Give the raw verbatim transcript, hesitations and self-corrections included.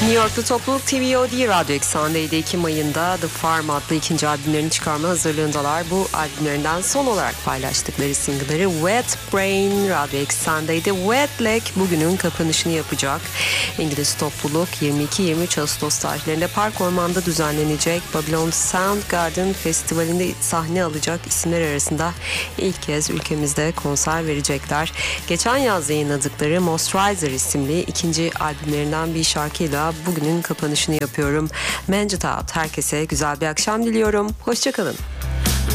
New York'ta topluluk T V O D Radyo Eksen'deydi. Ekim ayında The Farm adlı ikinci albümlerini çıkarma hazırlığındalar. Bu albümlerinden son olarak paylaştıkları single'ları Wet Brain Radyo Eksen'deydi. Wet Leg bugünün kapanışını yapacak. İngiliz topluluk yirmi iki yirmi üç Ağustos tarihlerinde Park Orman'da düzenlenecek Babylon Soundgarden Festivali'nde sahne alacak isimler arasında ilk kez ülkemizde konser verecekler. Geçen yaz yayınladıkları Moisturizer isimli ikinci albümlerinden bir şarkıyla bugünün kapanışını yapıyorum. Manjit Out. Herkese güzel bir akşam diliyorum. Hoşçakalın.